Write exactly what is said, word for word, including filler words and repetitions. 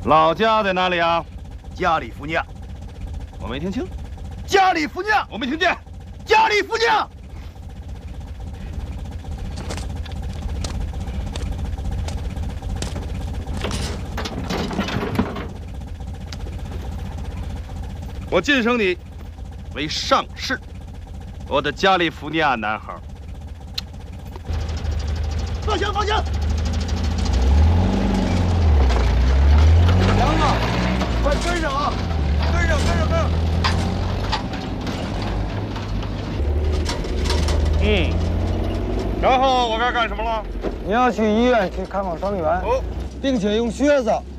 老家在哪里啊？ 加利福尼亚。 我没听清。 加利福尼亚， 我没听见。 加利福尼亚。 我晋升你为上士，我的加利福尼亚男孩。 放枪，放枪！ 杨啊，快跟上啊！跟上，跟上，跟上！ 嗯，然后我该干什么了？ 你要去医院去看望伤员， 哦， 并且用靴子